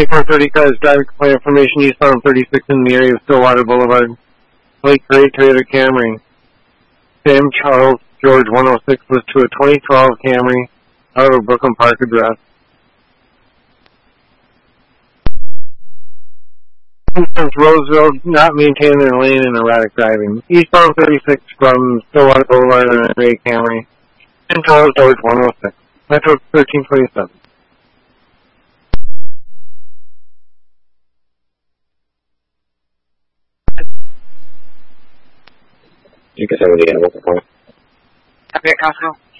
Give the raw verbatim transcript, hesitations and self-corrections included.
twenty-four thirty cars driving complaint information eastbound thirty-six in the area of Stillwater Boulevard. Lake Gray Toyota Camry. Sam Charles George one oh six was to a twenty twelve Camry out of Brooklyn Park address. Roseville not maintaining their lane and erratic driving. Eastbound thirty-six from Stillwater Boulevard in a gray Camry. Sam Charles George one oh six. Metro thirteen twenty-seven. You can say what you got to work for. Happy at Costco.